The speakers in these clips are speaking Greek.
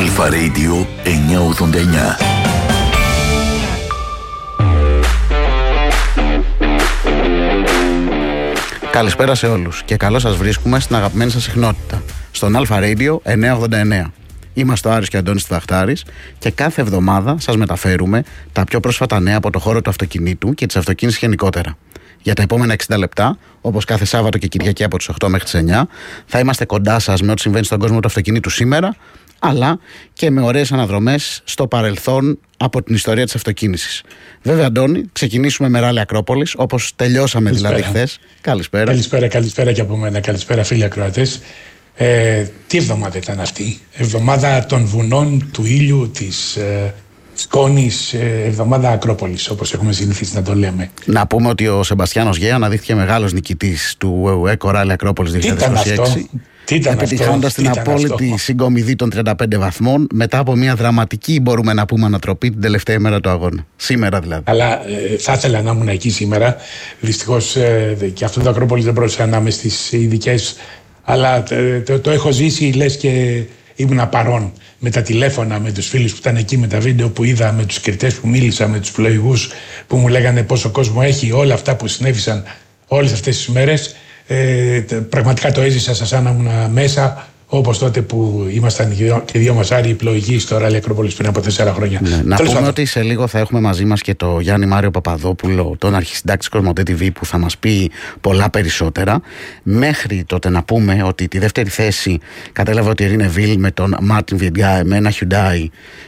Αλφα Radio 989. Καλησπέρα σε όλους και καλώς σας βρίσκουμε στην αγαπημένη σας συχνότητα, στον Αλφα Radio 989. Είμαστε ο Άρης και ο Αντώνης Τιδαχτάρης και κάθε εβδομάδα σας μεταφέρουμε τα πιο πρόσφατα νέα από το χώρο του αυτοκινήτου και της αυτοκίνησης γενικότερα. Για τα επόμενα 60 λεπτά, όπως κάθε Σάββατο και Κυριακή από τις 8 μέχρι τις 9, θα είμαστε κοντά σας με ό,τι συμβαίνει στον κόσμο του αυτοκινήτου σήμερα, αλλά και με ωραίες αναδρομές στο παρελθόν από την ιστορία της αυτοκίνησης. Βέβαια, Αντώνη, ξεκινήσουμε με Ράλι Ακρόπολης, όπως τελειώσαμε δηλαδή χθες. Καλησπέρα. Καλησπέρα και από μένα. Καλησπέρα, φίλοι ακροατές. Τι εβδομάδα ήταν αυτή? Εβδομάδα των βουνών, του ήλιου, της σκόνης, εβδομάδα Ακρόπολης, όπως έχουμε συνηθίσει να το λέμε. Να πούμε ότι ο Σεμπαστιάνος Γέα αναδείχθηκε μεγάλος νικητής του Eco Rally Ακρόπολης 2026. Επιτυχάνοντας την απόλυτη συγκομιδή των 35 βαθμών μετά από μια δραματική, μπορούμε να πούμε, ανατροπή την τελευταία ημέρα του αγώνα. Σήμερα δηλαδή. Αλλά θα ήθελα να ήμουν εκεί σήμερα. Δυστυχώς και αυτό το Ακρόπολης δεν μπορούσα να είμαι στις ειδικές. Αλλά το έχω ζήσει, λες και ήμουν παρόν με τα τηλέφωνα, με τους φίλους που ήταν εκεί, με τα βίντεο που είδα, με τους κριτές που μίλησα, με τους πλοηγούς που μου λέγανε πόσο κόσμο έχει, όλα αυτά που συνέβησαν όλες αυτές τις μέρες. Πραγματικά το έζησα σαν να ήμουν μέσα, όπως τότε που ήμασταν και δύο μας Άρη πλοηγοί στο Ράλι Ακρόπολης πριν από 4 χρόνια. Ναι, να πούμε ότι σε λίγο θα έχουμε μαζί μας και το Γιάννη Μάριο Παπαδόπουλο, τον αρχισυντάκτη Κοσμοτέ TV, που θα μας πει πολλά περισσότερα. Μέχρι τότε να πούμε ότι τη δεύτερη θέση κατέλαβε ο Τιερί Νεβίλ με τον Μάρτιν Βιεντγκάε με ένα Hyundai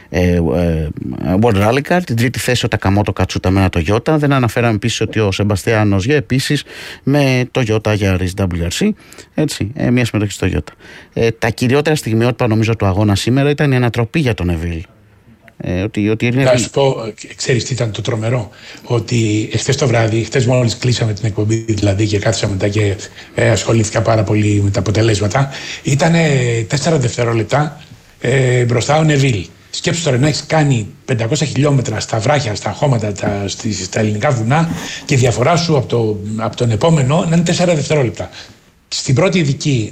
World Rally Car. Την τρίτη θέση ο Τακαμότο Κατσούτα με ένα Toyota. Δεν αναφέραμε επίσης ότι ο Σεμπαστιάνος Γε επίσης με Toyota Yaris WRC. Έτσι, μια συμμετοχή στο Toyota. Τα κυριότερα στιγμιότυπα νομίζω του αγώνα σήμερα ήταν η ανατροπή για τον Νεβίλ. Να σου πω, ξέρεις τι ήταν το τρομερό? Ότι χθες το βράδυ, χθες μόλις κλείσαμε την εκπομπή δηλαδή και κάθισα μετά και ασχολήθηκα πάρα πολύ με τα αποτελέσματα, ήταν 4 δευτερόλεπτα μπροστά ο Νεβίλ. Σκέψου τώρα να έχεις κάνει 500 χιλιόμετρα στα βράχια, στα χώματα, στα ελληνικά βουνά και η διαφορά σου από τον επόμενο να είναι 4 δευτερόλεπτα. Στην πρώτη ειδική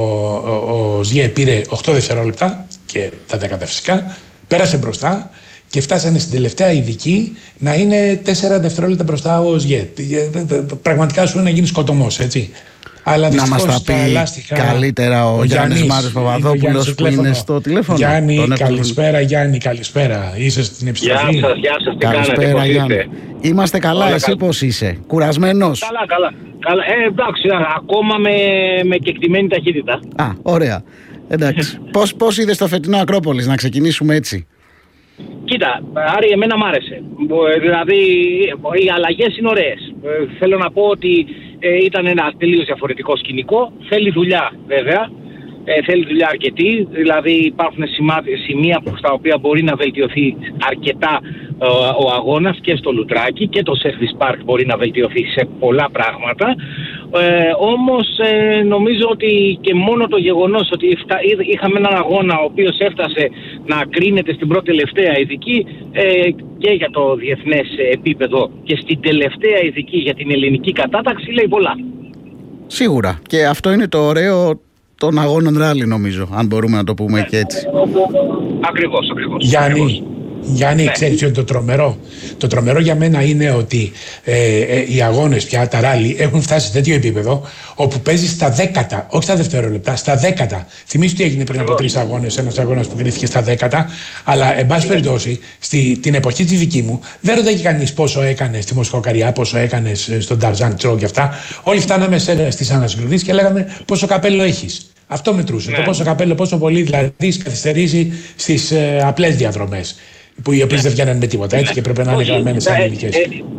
ο Ζιέ πήρε 8 δευτερόλεπτα και τα 10 φυσικά, πέρασε μπροστά και φτάσανε στην τελευταία ειδική να είναι 4 δευτερόλεπτα μπροστά ο Ζιέ. Πραγματικά σου είναι να γίνει σκοτωμός, έτσι. Αλλά να μας τα πει καλύτερα ο Γιάννης Μάριος Παπαδόπουλος που είναι στο τηλέφωνο. Γιάννη, καλησπέρα Γιάννη, καλησπέρα. Είσαι στην επιστροφή? Γεια σας, τι καλησπέρα, κάνετε, Γιάννη. Είμαστε καλά, όλα εσύ καλά. Πώς είσαι? Κουρασμένος? Καλά. Εντάξει, ακόμα με κεκτημένη ταχύτητα. Α, ωραία. Εντάξει. Πώς είδες το φετινό Ακρόπολης, να ξεκινήσουμε έτσι? Κοίτα, Άρη, εμένα μ' άρεσε. Δηλαδή, οι αλλαγές είναι ωραίες. Θέλω να πω ότι ήταν ένα τελείως διαφορετικό σκηνικό. Θέλει δουλειά, βέβαια. Θέλει δουλειά αρκετή. Δηλαδή, υπάρχουν σημεία στα οποία μπορεί να βελτιωθεί αρκετά ο αγώνας και στο Λουτράκι και το Service Park μπορεί να βελτιωθεί σε πολλά πράγματα. Όμως νομίζω ότι και μόνο το γεγονός ότι είχαμε έναν αγώνα ο οποίος έφτασε να κρίνεται στην πρώτη τελευταία ειδική και για το διεθνές επίπεδο και στην τελευταία ειδική για την ελληνική κατάταξη λέει πολλά. Σίγουρα, και αυτό είναι το ωραίο των αγώνων ράλι, νομίζω, αν μπορούμε να το πούμε και έτσι. Ακριβώς. Γιάννη, ναι. Ξέρεις ότι το τρομερό για μένα είναι ότι οι αγώνες πια, τα ράλι, έχουν φτάσει σε τέτοιο επίπεδο όπου παίζει στα δέκατα, όχι στα δευτερόλεπτα, στα δέκατα. Θυμίσου τι έγινε πριν από 3 αγώνες, ένας αγώνας που κρίθηκε στα δέκατα, αλλά εν πάση περιπτώσει, την εποχή τη δική μου, δεν ρωτάει κανείς πόσο έκανες στη Μοσχοκαριά, πόσο έκανες στον Ταρζάν Τσό και αυτά. Όλοι φτάναμε στις ανασυγκροτήσεις και λέγαμε πόσο καπέλο έχεις. Αυτό μετρούσε. Ναι. Το πόσο καπέλο, πόσο πολύ δηλαδή καθυστερήσει στις απλές διαδρομές. Που οι οποίες δεν βγαίνουν με τίποτα, έτσι, και πρέπει να είναι γραμμένες ελληνικές.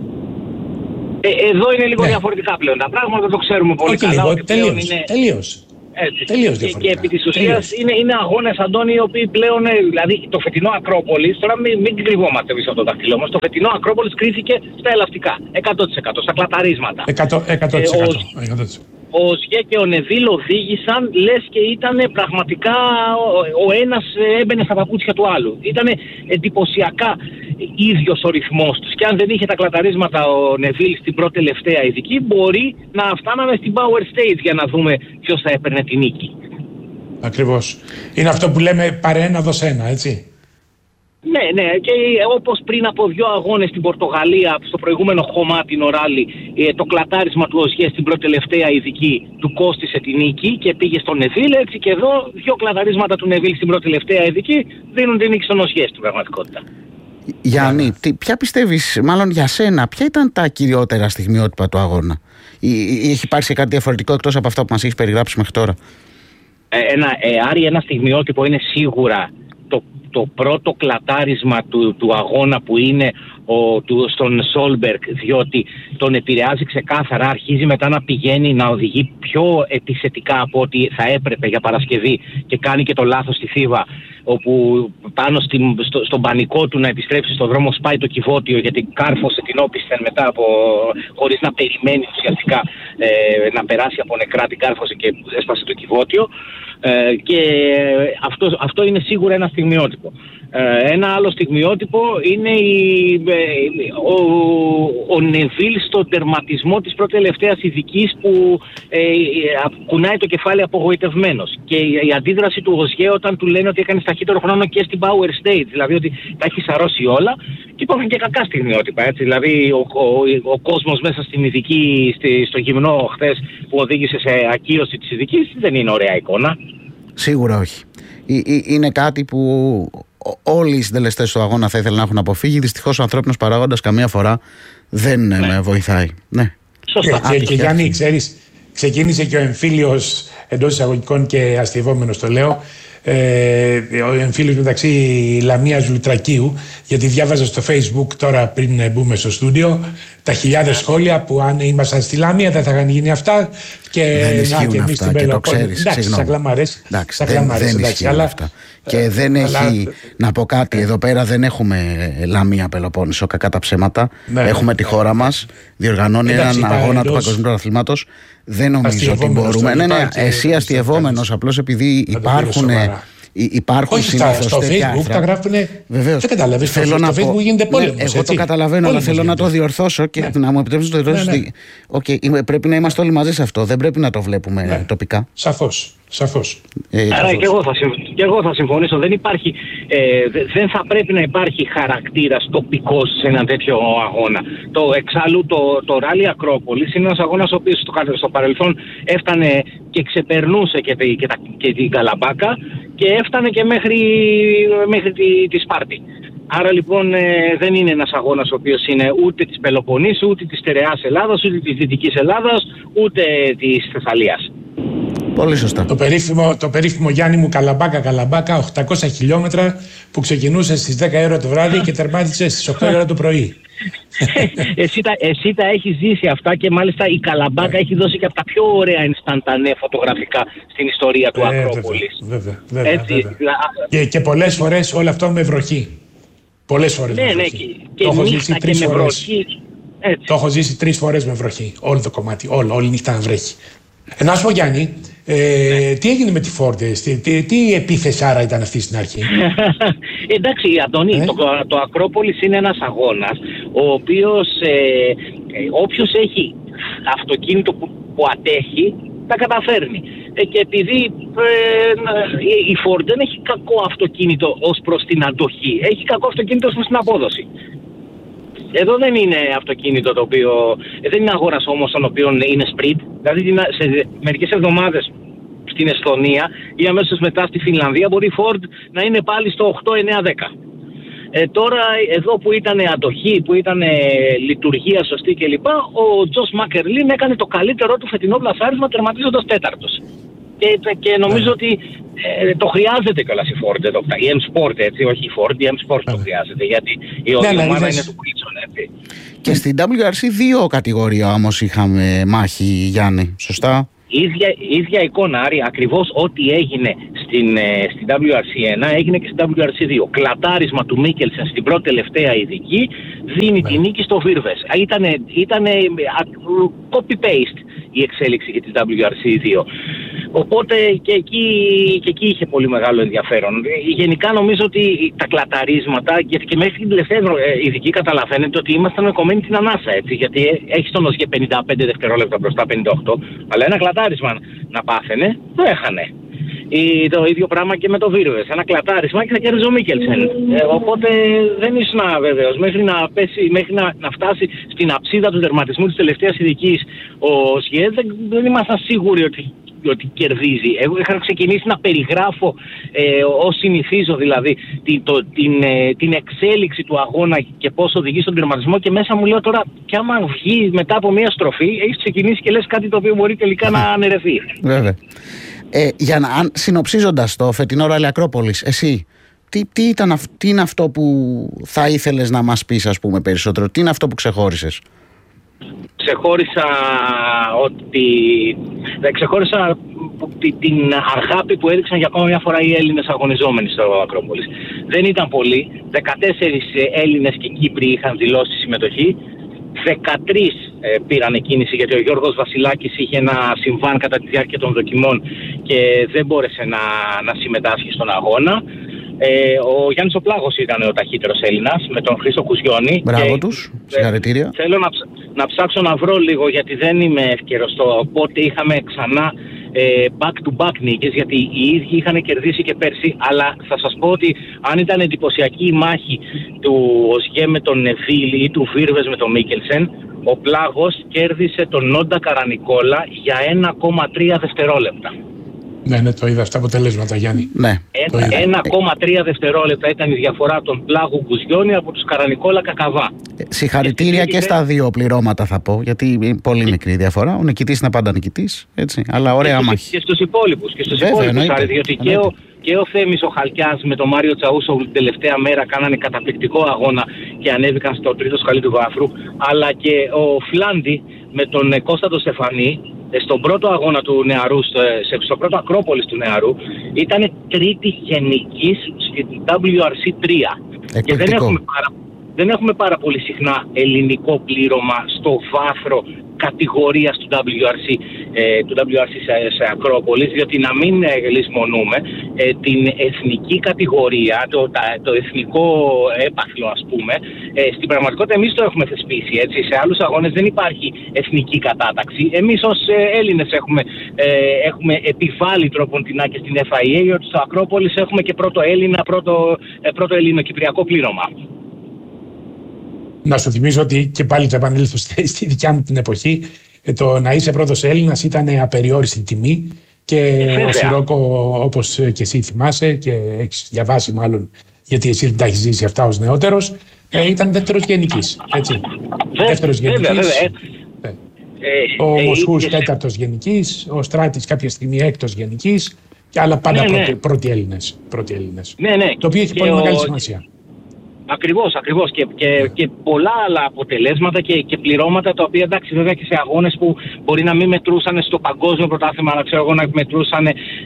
Εδώ είναι λίγο διαφορετικά πλέον τα πράγματα, το ξέρουμε πολύ καλά. Τελείως διαφορετικά. Και επί της ουσίας είναι αγώνες, Αντώνη, οι οποίοι πλέον, δηλαδή το φετινό Ακρόπολης, τώρα μην κρυβόμαστε πίσω από το δάχτυλό μας, το φετινό Ακρόπολης κρίθηκε στα ελαστικά, 100%, στα κλαταρίσματα. 100%. Ο Σιέ και ο Νεβίλ οδήγησαν λες και ήταν πραγματικά ο ένας έμπαινε στα παπούτσια του άλλου. Ήταν εντυπωσιακά ίδιος ο ρυθμός τους και αν δεν είχε τα κλαταρίσματα ο Νεβίλ στην πρώτη τελευταία ειδική μπορεί να φτάναμε στην Power Stage για να δούμε ποιος θα έπαιρνε τη νίκη. Ακριβώς. Είναι αυτό που λέμε πάρε ένα, δώσε ένα, έτσι. Ναι, και όπως πριν από 2 αγώνες στην Πορτογαλία, στο προηγούμενο χώμα την Οράλη, το κλατάρισμα του Οζιέ στην πρώτη τελευταία ειδική του κόστισε την νίκη και πήγε στον Νεβίλ, έτσι και εδώ 2 κλαταρίσματα του Νεβίλ στην πρώτη τελευταία ειδική δίνουν την νίκη στον Οζιέ στην πραγματικότητα. Γιάννη, ποια πιστεύεις, μάλλον για σένα, ποια ήταν τα κυριότερα στιγμιότυπα του αγώνα? Έχει υπάρξει κάτι διαφορετικό εκτός από αυτά που μας έχεις περιγράψει μέχρι τώρα? Άρη, ένα στιγμιότυπο είναι σίγουρα το πρώτο κλατάρισμα του αγώνα που είναι στον Σόλμπεργκ, διότι τον επηρεάζει ξεκάθαρα, αρχίζει μετά να πηγαίνει να οδηγεί πιο επιθετικά από ό,τι θα έπρεπε για Παρασκευή και κάνει και το λάθος στη Θήβα, όπου πάνω στον πανικό του να επιστρέψει στον δρόμο σπάει το κυβότιο, γιατί κάρφωσε την όπισθεν μετά χωρίς να περιμένει ουσιαστικά να περάσει από νεκρά, την κάρφωσε και έσπασε το κυβότιο. Και αυτό είναι σίγουρα ένα στιγμιότυπο. Ένα άλλο στιγμιότυπο είναι ο Νεβίλ στο τερματισμό της πρώτης τελευταίας ειδικής που κουνάει το κεφάλι απογοητευμένος, και η αντίδραση του Οζιέ όταν του λένε ότι έκανε ταχύτερο χρόνο και στην Power Stage, δηλαδή ότι τα έχει σαρώσει όλα. Και υπάρχουν και κακά στιγμιότυπα, έτσι, δηλαδή ο κόσμος μέσα στην ειδική, στο γυμνό χθες, που οδήγησε σε ακύρωση της ειδικής, δεν είναι ωραία εικόνα. Σίγουρα όχι. Είναι κάτι που όλοι οι συντελεστές του αγώνα θα ήθελαν να έχουν αποφύγει. Δυστυχώς ο ανθρώπινος παράγοντας καμία φορά δεν βοηθάει. Ναι. Σωστά. Και Γιάννη, ξέρεις, ξεκίνησε και ο εμφύλιος, εντός εισαγωγικών και αστειευόμενος το λέω, ο εμφύλιος μεταξύ Λαμίας Λουτρακίου, γιατί διάβαζα στο Facebook τώρα πριν μπούμε στο στούντιο τα χιλιάδες σχόλια που αν ήμασταν στη Λαμία δεν θα είχαν γίνει αυτά, και δεν εμείς στην Πελοπόννησο. Εντάξει, στα κλαμάρες. Δεν ισχύουν αυτά. Και δεν έχει, να πω κάτι, εδώ πέρα δεν έχουμε Λαμία Πελοπόννησο, κακά τα ψέματα. Έχουμε τη χώρα μας, διοργανώνει έναν αγώνα του Παγκοσμίου Πρωταθλήματος. Δεν νομίζω ότι μπορούμε. Εσύ αστειευόμενος, απλώς επειδή υπάρχουν συνήθως στο Facebook τα γράφουνε. Βεβαίως. Δεν καταλαβαίνεις. Στο Facebook γίνεται πόλεμος. Εγώ το καταλαβαίνω, αλλά θέλω να το διορθώσω και να μου επιτρέψεις να το διορθώσω. Πρέπει να είμαστε όλοι μαζί σε αυτό. Δεν πρέπει να το βλέπουμε τοπικά. Σαφώς. Άρα και εγώ θα συμφωνήσω. Δεν θα πρέπει να υπάρχει χαρακτήρας τοπικός σε ένα τέτοιο αγώνα. Εξάλλου το Ράλι Ακρόπολης είναι ένας αγώνας ο οποίος στο παρελθόν έφτανε και ξεπερνούσε και την Καλαμπάκα και έφτανε και μέχρι τη Σπάρτη. Άρα λοιπόν δεν είναι ένας αγώνας ο οποίος είναι ούτε της Πελοποννήσου, ούτε της Στερεάς Ελλάδας, ούτε της Δυτικής Ελλάδας, ούτε της Θεσσαλίας. Πολύ σωστά. Το περίφημο Γιάννη μου Καλαμπάκα, 800 χιλιόμετρα, που ξεκινούσε στις 10 ώρα το βράδυ και τερμάτισε στις 8 ώρα το πρωί. Εσύ τα έχεις ζήσει αυτά, και μάλιστα η Καλαμπάκα έχει δώσει και από τα πιο ωραία ενσταντανέ φωτογραφικά στην ιστορία του Ακρόπολης. Βέβαια. Και πολλές φορές όλο αυτό με βροχή. Πολλές φορές με βροχή. Και νύχτα και με βροχή. Το έχω ζήσει 3 φορές με βροχή. Όλο το κομμάτι, όλη νύχτα να βρέχει. Να σου πω, Γιάννη, τι έγινε με τη Φόρντ, τι επίθεση άρα ήταν αυτή στην αρχή? Εντάξει, Αντώνη, το Ακρόπολης είναι ένας αγώνας ο οποίος όποιος έχει αυτοκίνητο που αντέχει τα καταφέρνει. Και επειδή η Φόρντ δεν έχει κακό αυτοκίνητο ως προς την αντοχή, έχει κακό αυτοκίνητο ως προς την απόδοση. Εδώ δεν είναι αυτοκίνητο το οποίο. Δεν είναι αγώνας όμως τον οποίο είναι sprint. Δηλαδή σε μερικές εβδομάδες στην Εσθονία ή αμέσως μετά στη Φινλανδία μπορεί η Ford να είναι πάλι στο 8-9-10. Τώρα εδώ που ήταν αντοχή, που ήταν λειτουργία σωστή κλπ, ο Τζος Μακερλίν έκανε το καλύτερό του φετινό πλασάρισμα τερματίζοντας 4ος. Και νομίζω ότι το χρειάζεται κιόλας η Ford εδώ. Η M-Sport, έτσι, όχι η Ford, η M-Sport το χρειάζεται, γιατί η ομάδα είναι του Wilson, έτσι. Και στην WRC 2 κατηγορία όμως είχαμε μάχη, Γιάννη, σωστά? Η ίδια εικόνα, Άρη, ακριβώς ό,τι έγινε στην WRC 1 έγινε και στην WRC 2. Κλατάρισμα του Μίκελσεν στην πρώτη τελευταία ειδική δίνει τη νίκη στο Βίρβες. Ήταν copy-paste η εξέλιξη για τη WRC 2. Οπότε και εκεί είχε πολύ μεγάλο ενδιαφέρον. Γενικά νομίζω ότι τα κλαταρίσματα, γιατί και μέχρι την τελευταία ειδική καταλαβαίνετε ότι ήμασταν κομμένοι την ανάσα, έτσι, γιατί έχει τον Οζιέ 55 δευτερόλεπτα μπροστά, 58, αλλά ένα κλατάρισμα να πάθαινε, το έχανε. Το ίδιο πράγμα και με το Βίρβες. Ένα κλατάρισμα και θα κέρδιζε ο Μίκελσεν. Οπότε δεν ήσουν βέβαιος. Μέχρι να φτάσει στην αψίδα του τερματισμού της τελευταίας ειδικής ο Σιέ, δεν ήμασταν σίγουροι ότι κερδίζει. Εγώ είχα ξεκινήσει να περιγράφω ως συνηθίζω δηλαδή την εξέλιξη του αγώνα και πώς οδηγεί στον τερματισμό, και μέσα μου λέω τώρα, κι άμα βγει μετά από μια στροφή, έχεις ξεκινήσει και λες κάτι το οποίο μπορεί τελικά να αναιρεθεί. Βέβαια. Συνοψίζοντας το φετινό Ράλι Ακρόπολης, εσύ τι είναι αυτό που θα ήθελες να μας πεις, ας πούμε, περισσότερο? Τι είναι αυτό που ξεχώρισες? Ξεχώρισα την αγάπη που έδειξαν για ακόμα μια φορά οι Έλληνες αγωνιζόμενοι στο Ακρόπολης. Δεν ήταν πολλοί. 14 Έλληνες και Κύπροι είχαν δηλώσει συμμετοχή. 13 πήραν κίνηση, γιατί ο Γιώργος Βασιλάκης είχε ένα συμβάν κατά τη διάρκεια των δοκιμών και δεν μπόρεσε να συμμετάσχει στον αγώνα. Ο Γιάννης ο Πλάγος ήταν ο ταχύτερος Έλληνας με τον Χρήστο Κουζιώνη. Μπράβο τους, συγχαρητήρια. Θέλω να ψάξω να βρω λίγο, γιατί δεν είμαι εύκαιρος πότε είχαμε ξανά back-to-back νίκες, γιατί οι ίδιοι είχαν κερδίσει και πέρσι, αλλά θα σας πω ότι αν ήταν εντυπωσιακή η μάχη του Οσγέ με τον Νεφίλη ή του Βίρβες με τον Μίκελσεν, ο Πλάγος κέρδισε τον Νόντα Καρανικόλα για 1,3 δευτερόλεπτα. Ναι, το είδα στα αποτελέσματα, Γιάννη. Ναι. 1,3 δευτερόλεπτα ήταν η διαφορά των Πλάγου Γκουζιώνη από τους Καρανικόλα Κακαβά. Συγχαρητήρια και στα δύο πληρώματα, θα πω, γιατί είναι πολύ μικρή διαφορά. Ο νικητής είναι πάντα νικητής, έτσι. Αλλά ωραία μάχη. Και στους υπόλοιπους. Διότι και ο Θέμης ο Χαλκιάς με τον Μάριο Τσαούσογλου την τελευταία μέρα κάνανε καταπληκτικό αγώνα και ανέβηκαν στο τρίτο σκαλί του βάθρου. Αλλά και ο Φλάντι με τον Κώστα τον Στεφανή, στον πρώτο αγώνα του Νεαρού, στο πρώτο Ακρόπολης του Νεαρού, ήταν τρίτη γενικής στην WRC 3. Και δεν έχουμε πάρα πολύ συχνά ελληνικό πλήρωμα στο βάθρο κατηγορίας του WRC σε Ακρόπολης, διότι να μην λησμονούμε την εθνική κατηγορία, το εθνικό έπαθλο, ας πούμε, στην πραγματικότητα εμείς το έχουμε θεσπίσει, έτσι. Σε άλλους αγώνες δεν υπάρχει εθνική κατάταξη. Εμείς ως Έλληνες έχουμε επιβάλει τρόποντινά και στην FIA ότι στο Ακρόπολης έχουμε και πρώτο ελληνοκυπριακό πλήρωμα. Να σου θυμίζω ότι, και πάλι θα επανέλθω στη δικιά μου την εποχή, το να είσαι πρώτος Έλληνας ήταν απεριόριστη τιμή, και ο Σιρόκο, όπως και εσύ θυμάσαι και έχεις διαβάσει μάλλον, γιατί εσύ δεν τα έχεις ζήσει αυτά ως νεότερος, ήταν δεύτερος γενικής, έτσι. Δεύτερος γενικής. Ο Μοσχούς τέταρτος γενικής, ο Στράτης κάποια στιγμή έκτος γενικής, αλλά πάντα πρώτοι Έλληνες. Το οποίο έχει πολύ μεγάλη σημασία. Ακριβώς και πολλά άλλα αποτελέσματα και πληρώματα, τα οποία εντάξει βέβαια και σε αγώνες που μπορεί να μην μετρούσαν στο παγκόσμιο πρωτάθλημα, αλλά ξέρω εγώ να μετρούσαν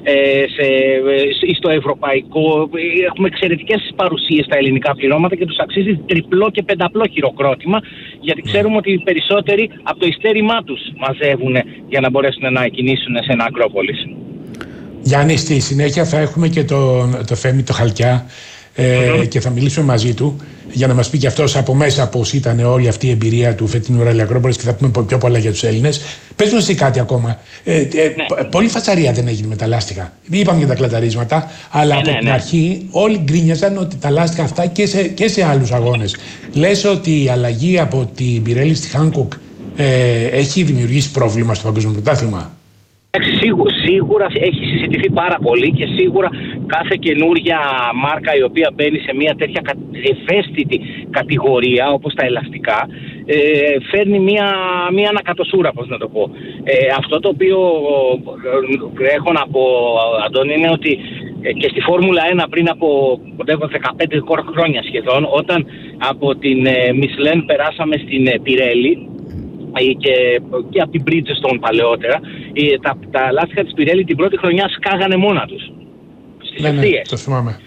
στο ευρωπαϊκό. Έχουμε εξαιρετικές παρουσίες στα ελληνικά πληρώματα και τους αξίζει τριπλό και πενταπλό χειροκρότημα, γιατί ξέρουμε ότι οι περισσότεροι από το ειστέρημά τους μαζεύουν για να μπορέσουν να κινήσουν σε ένα Ακρόπολης. Γιάννη, στη συνέχεια θα έχουμε και το Θέμη το Χαλκιά, και θα μιλήσουμε μαζί του για να μας πει και αυτός από μέσα πώς ήταν όλη αυτή η εμπειρία του φετινού Ράλι Ακρόπολης, και θα πούμε πιο πολλά για τους Έλληνες. Πες μου εσύ κάτι ακόμα. Πολύ φασαρία δεν έγινε με τα λάστιχα. Είπαμε για τα κλαταρίσματα, αλλά από την αρχή όλοι γκρίνιαζαν ότι τα λάστιχα αυτά και σε άλλους αγώνες. Λες ότι η αλλαγή από την Πιρέλη στη Χάνκοκ έχει δημιουργήσει πρόβλημα στο παγκόσμιο πρωτάθλημα? Σίγουρα έχει συζητηθεί πάρα πολύ, και σίγουρα κάθε καινούρια μάρκα η οποία μπαίνει σε μια τέτοια ευαίσθητη κατηγορία όπως τα ελαστικά φέρνει μια ανακατοσούρα, πώς να το πω. Αυτό το οποίο έχω να πω, Αντώνη, είναι ότι και στη Φόρμουλα 1 πριν από 15 χρόνια σχεδόν, όταν από την Michelin περάσαμε στην Πιρέλη και από την Bridgestone παλαιότερα, τα λάστιχα της Πιρέλη την πρώτη χρονιά σκάγανε μόνα τους στις ευθείες. Το θυμάμαι.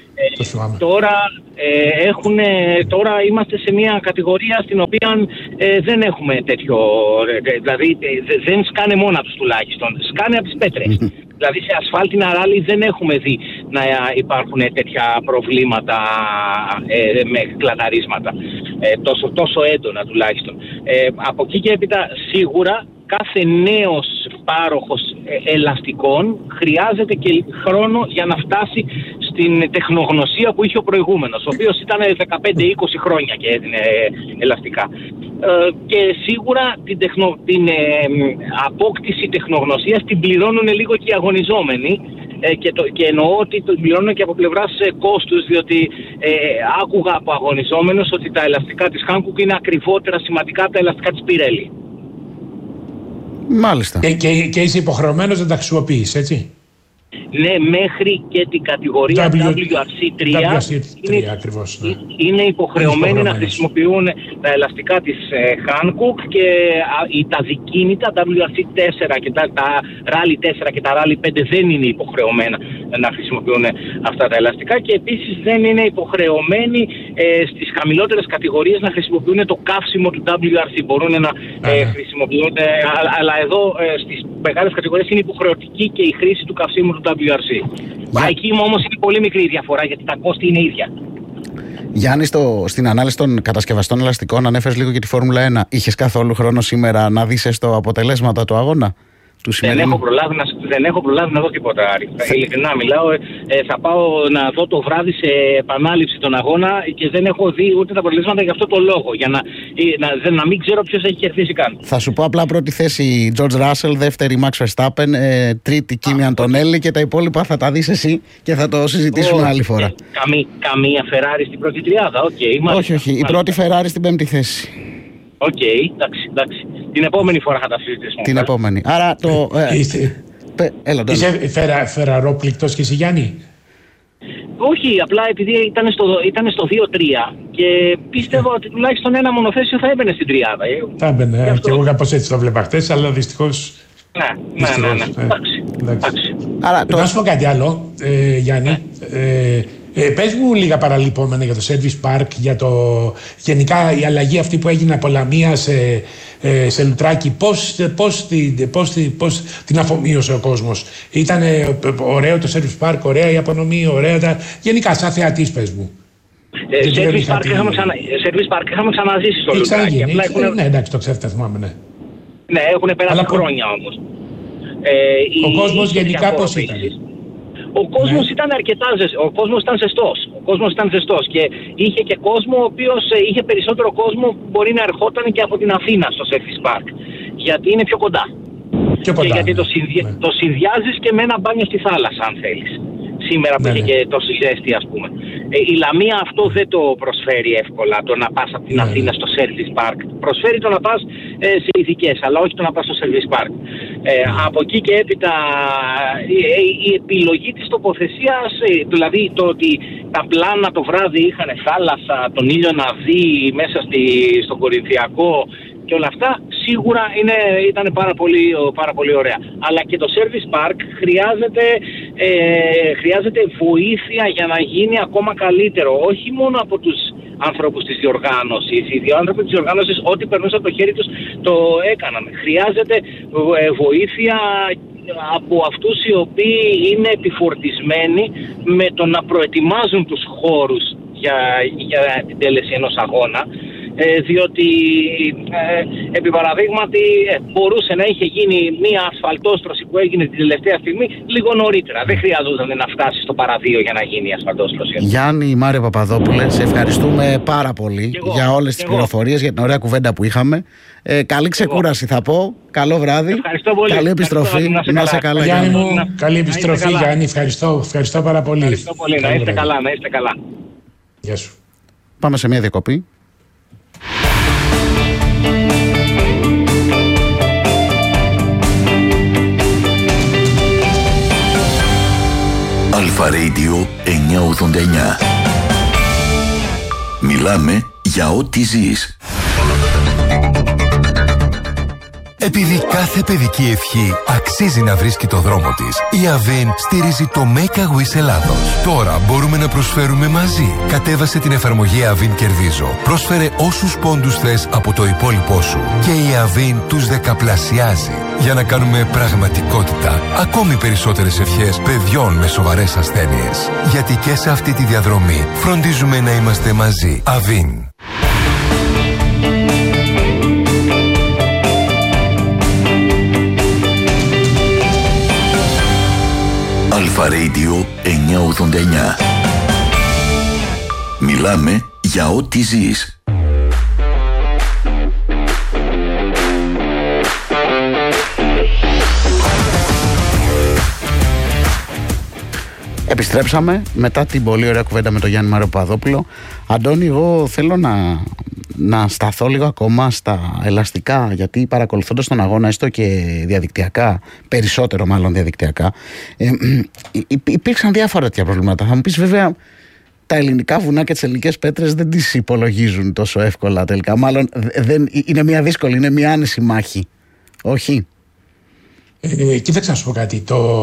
Τώρα είμαστε σε μια κατηγορία στην οποία δεν έχουμε τέτοιο, δηλαδή δεν σκάνε μόνα τους τουλάχιστον, σκάνε από τις πέτρες. Δηλαδή σε ασφάλτινα ράλι δεν έχουμε δει να υπάρχουν τέτοια προβλήματα με κλαταρίσματα τόσο έντονα τουλάχιστον. Από εκεί και έπειτα σίγουρα κάθε νέος πάροχος ελαστικών χρειάζεται και χρόνο για να φτάσει στην τεχνογνωσία που είχε ο προηγούμενος, ο οποίος ήταν 15-20 χρόνια και έδινε ελαστικά. Και σίγουρα την απόκτηση τεχνογνωσίας την πληρώνουν λίγο και οι αγωνιζόμενοι, και εννοώ ότι το πληρώνουν και από πλευράς κόστους, διότι άκουγα από αγωνιζόμενους ότι τα ελαστικά της Hankook είναι ακριβότερα σημαντικά από τα ελαστικά της Pirelli. Μάλιστα. Και είσαι υποχρεωμένος να τα χρησιμοποιείς, έτσι? Ναι, μέχρι και την κατηγορία WRC3 ακριβώς, ναι. Είναι υποχρεωμένοι να χρησιμοποιούν τα ελαστικά της Hankook, και τα δικίνητα WRC4 και τα Rally 4 και τα Rally 5 δεν είναι υποχρεωμένα να χρησιμοποιούν αυτά τα ελαστικά, και επίσης δεν είναι υποχρεωμένοι στις χαμηλότερες κατηγορίες να χρησιμοποιούν το καύσιμο του WRC. Μπορούν να χρησιμοποιούνται, αλλά εδώ στις μεγάλες κατηγορίες είναι υποχρεωτική και η χρήση του καυσίμου του WRC. Εκεί όμως είναι πολύ μικρή η διαφορά, γιατί τα κόστη είναι ίδια. Γιάννη, στην ανάλυση των κατασκευαστών ελαστικών ανέφερες λίγο για τη Φόρμουλα 1. Είχες καθόλου χρόνο σήμερα να δεις έστω αποτελέσματα του αγώνα? Δεν έχω προλάβει να δω τίποτα, Άρη. Ειλικρινά μιλάω. Θα πάω να δω το βράδυ σε επανάληψη τον αγώνα και δεν έχω δει ούτε τα αποτελέσματα για αυτό το λόγο. Για να μην ξέρω ποιος έχει κερδίσει καν. Θα σου πω απλά: πρώτη θέση George Russell, δεύτερη Max Verstappen, τρίτη Kimi Antonelli, και τα υπόλοιπα θα τα δεις εσύ και θα το συζητήσουμε άλλη φορά. Καμία Ferrari στην πρώτη τριάδα, Όχι. Η πρώτη Ferrari στην πέμπτη θέση. Εντάξει. Την επόμενη φορά θα τα συζητήσουμε. Την επόμενη. Άρα το. Είσαι φεραρόπληκτος και εσύ, Γιάννη? Όχι, απλά επειδή ήταν στο 2-3 και πίστευα ότι τουλάχιστον ένα μονοθέσιο θα έμπαινε στην τριάδα. Θα έμπαινε, και εγώ κάπως έτσι το βλέπα χτες, αλλά δυστυχώς. Ναι. Εντάξει. Να σου πω κάτι άλλο, Γιάννη. Πες μου λίγα παραλυπόμενα για το Service Park, για γενικά η αλλαγή αυτή που έγινε από Λαμία σε Λουτράκι. Πώς την αφομοίωσε ο κόσμος? Ήταν ωραίο το Service Park, ωραία η απονομή, ωραία γενικά σαν θεατής, πες μου. Service Park είχαμε ξαναζήσει στο Λουτράκι. Ναι, εντάξει, το ξέρετε, θυμάμαι, ναι. Ναι, έχουν περάσει χρόνια όμως. Ο κόσμος γενικά πώς ήταν? Ο κόσμος ήταν ο κόσμος ήταν ζεστός. Και είχε και κόσμο ο οποίος είχε περισσότερο κόσμο που μπορεί να ερχόταν και από την Αθήνα στο Service Park, γιατί είναι πιο κοντά. Και γιατί το συνδυάζεις και με ένα μπάνιο στη θάλασσα, αν θέλεις. Σήμερα που είχε και τόση ζέστη, ας πούμε. Η Λαμία αυτό δεν το προσφέρει εύκολα, το να πας από την Αθήνα στο Service Park. Προσφέρει το να πας σε ειδικές, αλλά όχι το να πας στο Service Park. Από εκεί και έπειτα η επιλογή της τοποθεσίας, δηλαδή το ότι τα πλάνα το βράδυ είχαν θάλασσα, τον ήλιο να δει μέσα στον Κορινθιακό και όλα αυτά, σίγουρα ήταν πάρα πολύ ωραία. Αλλά και το Service Park χρειάζεται βοήθεια για να γίνει ακόμα καλύτερο. Όχι μόνο από τους άνθρωπους της διοργάνωσης. Οι δύο άνθρωποι της διοργάνωσης ό,τι περνούσε από το χέρι τους το έκαναν. Χρειάζεται βοήθεια από αυτούς οι οποίοι είναι επιφορτισμένοι με το να προετοιμάζουν τους χώρους για την τέλεση ενός αγώνα. Διότι επί παραδείγματι μπορούσε να είχε γίνει μια ασφαλτόστρωση που έγινε την τελευταία στιγμή λίγο νωρίτερα. Δεν χρειαζόταν να φτάσει στο παραδείο για να γίνει η ασφαλτόστρωση. Γιάννη, Μάριο Παπαδόπουλε, σε ευχαριστούμε πάρα πολύ για όλες τις πληροφορίες, για την ωραία κουβέντα που είχαμε. Καλή ξεκούραση θα πω. Καλό βράδυ. Ευχαριστώ πολύ. Καλή επιστροφή. Να είσαι καλά, Γιάννη μου. Καλή επιστροφή, Γιάννη. Ευχαριστώ πάρα πολύ. Ευχαριστώ πολύ. Να είστε καλά. Γεια σου. Πάμε σε μια διακοπή. Αλφα Radio 989. Μιλάμε για ό,τι ζεις. Επειδή κάθε παιδική ευχή αξίζει να βρίσκει το δρόμο της, η Avin στηρίζει το Make a Wish Ελλάδος. Τώρα μπορούμε να προσφέρουμε μαζί. Κατέβασε την εφαρμογή Avin Κερδίζω. Πρόσφερε όσους πόντους θες από το υπόλοιπό σου και η Avin τους δεκαπλασιάζει. Για να κάνουμε πραγματικότητα ακόμη περισσότερες ευχές παιδιών με σοβαρές ασθένειες. Γιατί και σε αυτή τη διαδρομή φροντίζουμε να είμαστε μαζί. Avin. Αλφα Radio 989. Μιλάμε για ό,τι ζεις. Επιστρέψαμε μετά την πολύ ωραία κουβέντα με τον Γιάννη Μάριο Παπαδόπουλο. Αντώνη, εγώ θέλω να σταθώ λίγο ακόμα στα ελαστικά, γιατί παρακολουθώντας τον αγώνα, έστω και διαδικτυακά, περισσότερο μάλλον διαδικτυακά, υπήρξαν διάφορα τέτοια προβλήματα. Θα μου πεις, βέβαια, τα ελληνικά βουνά και τις ελληνικές πέτρες δεν τις υπολογίζουν τόσο εύκολα τελικά. Μάλλον είναι μια δύσκολη, είναι μια άνεση μάχη. Όχι. Κοίταξε να σου πω κάτι.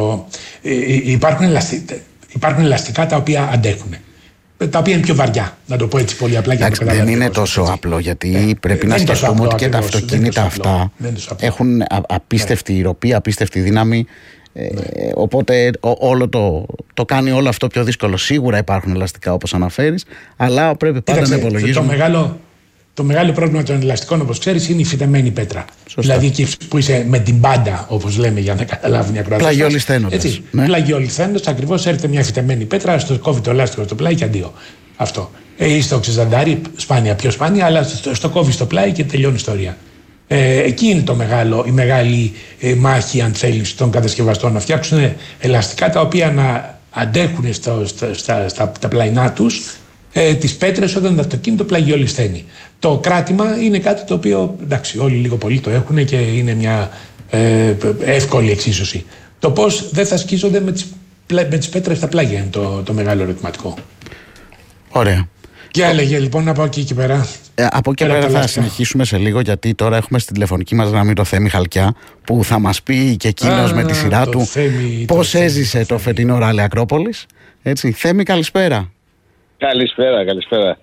Υπάρχουν ελαστικά τα οποία αντέχουν. Τα οποία είναι πιο βαριά, να το πω έτσι πολύ απλά. Εντάξει, δεν είναι τόσο απλό, γιατί πρέπει να σκεφτούμε ότι και τα αυτοκίνητα αυτά έχουν απίστευτη ροπή, απίστευτη δύναμη. Οπότε όλο το κάνει όλο αυτό πιο δύσκολο. Σίγουρα υπάρχουν ελαστικά, όπως αναφέρεις, αλλά πρέπει πάντα να υπολογίζουμε. Το μεγάλο πρόβλημα των ελαστικών, όπως ξέρεις, είναι η φυτεμένη πέτρα. Σωστά. Δηλαδή εκεί που είσαι με την μπάντα, όπως λέμε, για να καταλάβουν οι ακροατές. Πλαγιολισθένοντας. Ναι. Πλαγιολισθένοντας, ακριβώς, έρχεται μια φυτεμένη πέτρα, στο κόβει το ελάστικο στο πλάι και αντίο. Αυτό. Ή στο ξεζαντάρι, σπάνια, πιο σπάνια, αλλά στο κόβει στο πλάι και τελειώνει η ιστορία. Εκεί είναι η μεγάλη μάχη, αν θέλεις, των κατασκευαστών, να φτιάξουν ελαστικά τα οποία να αντέχουν στα πλαϊνά τους τις πέτρες όταν το αυτοκίνητο πλαγιολισθαίνει. Το κράτημα είναι κάτι το οποίο, εντάξει, όλοι λίγο πολύ το έχουν και είναι μια εύκολη εξίσωση. Το πώς δεν θα σκίζονται με τις πέτρες στα πλάγια είναι το μεγάλο ερωτηματικό. Ωραία. Και έλεγε λοιπόν από εκεί και πέρα. Από εκεί πέρα θα συνεχίσουμε σε λίγο, γιατί τώρα έχουμε στην τηλεφωνική μας γραμμή το Θέμη Χαλκιά, που θα μας πει και εκείνος με τη σειρά του πώς έζησε το φετινό Ράλι Ακρόπολης. Έτσι. Θέμη, καλησπέρα. Καλησπέρα.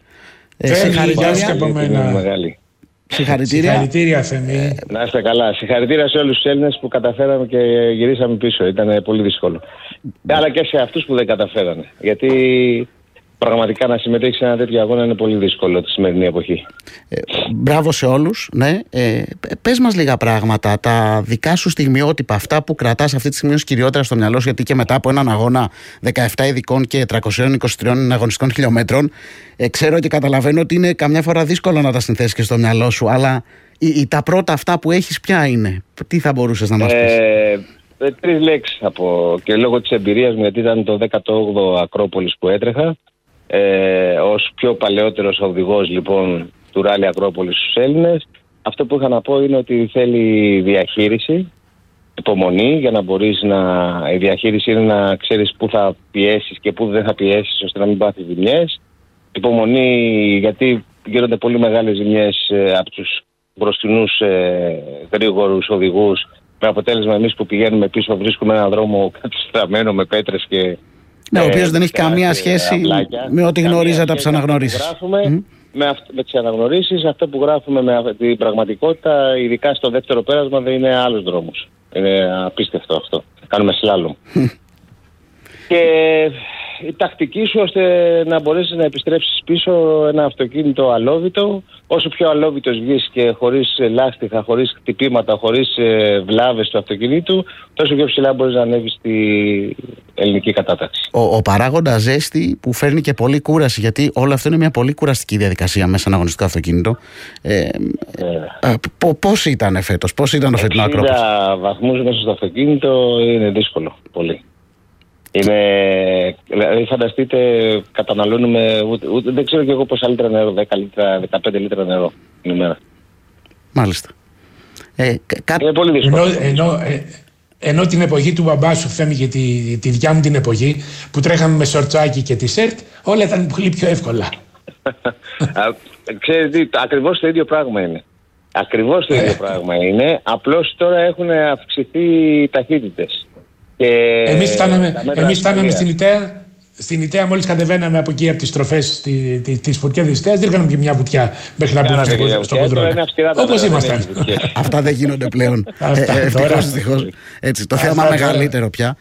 Συγχαρητήρια, Θέμη. Να είστε καλά. Συγχαρητήρια σε όλους τους Έλληνες που καταφέραμε και γυρίσαμε πίσω. Ήταν πολύ δύσκολο. Αλλά και σε αυτούς που δεν καταφέρανε. Γιατί πραγματικά να συμμετέχει σε ένα τέτοιο αγώνα είναι πολύ δύσκολο τη σημερινή εποχή. Μπράβο σε όλους. Ναι. Πες μας λίγα πράγματα, τα δικά σου στιγμιότυπα, αυτά που κρατάς αυτή τη στιγμή ως κυριότερα στο μυαλό σου, γιατί και μετά από έναν αγώνα 17 ειδικών και 323 αγωνιστικών χιλιόμετρων, ξέρω και καταλαβαίνω ότι είναι καμιά φορά δύσκολο να τα συνθέσεις και στο μυαλό σου, αλλά τα πρώτα αυτά που έχεις ποια είναι, τι θα μπορούσες να μας πεις? 3 λέξεις θα πω, και λόγω της εμπειρίας μου, γιατί ήταν το 18ο Ακρόπολης που έτρεχα. Ως πιο παλαιότερος οδηγός λοιπόν του Ράλι Ακρόπολης στους Έλληνες, αυτό που είχα να πω είναι ότι θέλει διαχείριση, υπομονή, για να μπορείς η διαχείριση είναι να ξέρεις πού θα πιέσεις και πού δεν θα πιέσεις, ώστε να μην πάθεις ζημιές. Υπομονή, γιατί γίνονται πολύ μεγάλες ζημιές από τους μπροστινούς γρήγορους οδηγούς, με αποτέλεσμα εμείς που πηγαίνουμε πίσω βρίσκουμε έναν δρόμο κατεστραμμένο με πέτρες και ναι, ο οποίος δεν έχει καμία σχέση με ό,τι γνωρίζετε από τις αναγνωρίσεις. Με τις αναγνωρίσεις, αυτό που γράφουμε με την πραγματικότητα, ειδικά στο δεύτερο πέρασμα, δεν είναι άλλος δρόμος. Είναι απίστευτο αυτό. Κάνουμε σλάλομ. Και η τακτική σου ώστε να μπορέσεις να επιστρέψεις πίσω ένα αυτοκίνητο αλόβητο. Όσο πιο αλόβητος βγεις και χωρίς λάστιχα, χωρίς χτυπήματα, χωρίς βλάβες του αυτοκινήτου, τόσο πιο ψηλά μπορείς να ανέβεις στη ελληνική κατάταξη. Ο παράγοντας ζέστη που φέρνει και πολύ κούραση, γιατί όλο αυτό είναι μια πολύ κουραστική διαδικασία μέσα σε ένα αγωνιστικό αυτοκίνητο. Πώς ήταν φέτος, πώς ήταν το φετινό Ακρόπολης? 60 βαθμούς μέσα στο αυτοκίνητο είναι δύσκολο πολύ. Δηλαδή φανταστείτε, καταναλώνουμε δεν ξέρω και εγώ πόσα λίτρα νερό, 10 λίτρα, 15 λίτρα νερό την ημέρα. Μάλιστα. Είναι πολύ δύσκολο. Ενώ την εποχή του μπαμπά σου, Θέμη, και τη δικιά μου την εποχή που τρέχαμε με σορτσάκι και t-shirt, όλα ήταν πολύ πιο εύκολα. Ξέρετε, ακριβώς το ίδιο πράγμα είναι. Ακριβώς το ίδιο πράγμα είναι, απλώς τώρα έχουν αυξηθεί οι ταχύτητες. Εμείς φτάναμε στην Ιταία, μόλις κατεβαίναμε από εκεί από τις στροφές της φωτιάς της Ιταίας, δεν είχαμε και μια βουτιά μέχρι να μπούμε στο κοντρόλ. Όπως ήμασταν. Αυτά δεν γίνονται πλέον. Ευτυχώς. Έτσι, το θέμα μεγαλύτερο πια.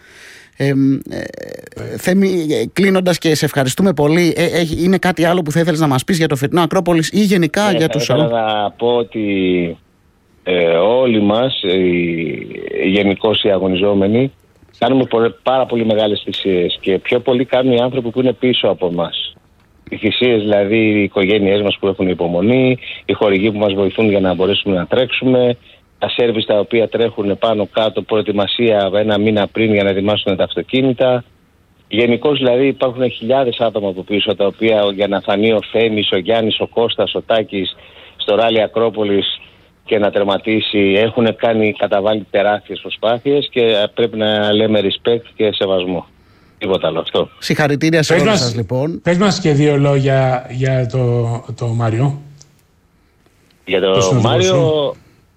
Θέμη, κλείνοντας και σε ευχαριστούμε πολύ, είναι κάτι άλλο που θα ήθελες να μας πεις για το φετινό Ακρόπολης ή γενικά για τους άλλους? Θα πω ότι όλοι μας, γενικώς οι αγωνιζόμενοι, κάνουμε πάρα πολύ μεγάλες θυσίες και πιο πολύ κάνουν οι άνθρωποι που είναι πίσω από εμάς. Οι θυσίες δηλαδή, οι οικογένειές μας που έχουν υπομονή, οι χορηγοί που μας βοηθούν για να μπορέσουμε να τρέξουμε, τα σέρβις τα οποία τρέχουν πάνω κάτω, προετοιμασία ένα μήνα πριν για να ετοιμάσουν τα αυτοκίνητα. Γενικώς δηλαδή υπάρχουν χιλιάδες άτομα από πίσω, τα οποία για να φανεί ο Θέμης, ο Γιάννης, ο Κώστας, ο Τάκης στο Ράλι Ακρόπολης και να τερματίσει, έχουν καταβάλει τεράστιες προσπάθειες και πρέπει να λέμε respect και σεβασμό. Τίποτα άλλο αυτό. Συγχαρητήρια σε όλους σας λοιπόν. Πες μας και δύο λόγια για το Μάριο. Για το Μάριο,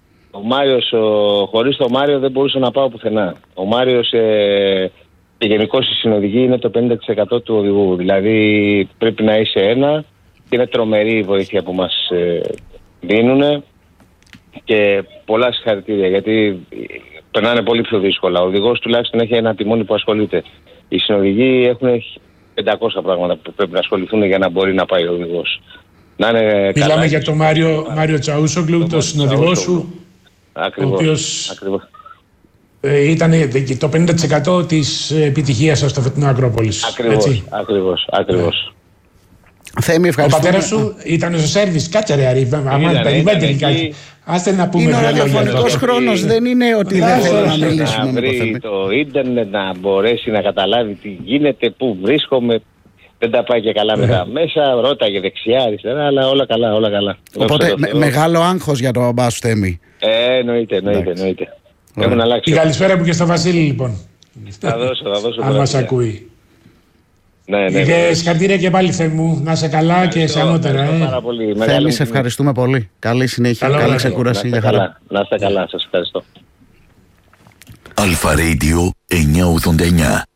χωρίς το Μάριο δεν μπορούσα να πάω πουθενά. Ο Μάριος και γενικώς η συνοδηγή είναι το 50% του οδηγού. Δηλαδή πρέπει να είσαι ένα και είναι τρομερή η βοήθεια που μας δίνουν και πολλά συγχαρητήρια γιατί περνάνε πολύ πιο δύσκολα. Ο οδηγός τουλάχιστον έχει ένα τιμόνι που ασχολείται. Οι συνοδηγοί έχουν 500 πράγματα που πρέπει να ασχοληθούν για να μπορεί να πάει ο οδηγός. Μιλάμε για τον Μάριο Τσαούσογλου, τον συνοδηγό σου, ακριβώς, ο οποίος ήταν το 50% της επιτυχίας σας στο φετινό Ακρόπολης. Ακριβώς. Θέμη, ευχαριστούμε. Ο πατέρας σου ήταν στο σέρβις, κάτσε ρε Αρήφ, περιμένετε λιγάκι. Άστε να πούμε είναι ο ραδιοφωνικός χρόνος, δεν είναι ότι δεν θέλω να μιλήσουμε. Να βρει το ίντερνετ, να μπορέσει να καταλάβει τι γίνεται, πού βρίσκομαι. Δεν τα πάει και καλά με τα μέσα, ρώταγε δεξιά, αριστερά, αλλά όλα καλά. Οπότε μεγάλο άγχος για το μπαμπά σου, Θέμη. Εννοείται. Έχουν αλλάξει. Η καλησπέρα μου και στο Βασίλη λοιπόν. Θα δώσω. Αν μας ακούει. Ναι. Συγχαρητήρια και πάλι Θέμη μου, να είσαι καλά και σε ανώτερα. Θέμη, σε ευχαριστούμε πολύ. Καλή συνέχεια, καλή ξεκούραση. Να είστε καλά, σας ευχαριστώ. Αλφα Radio 989.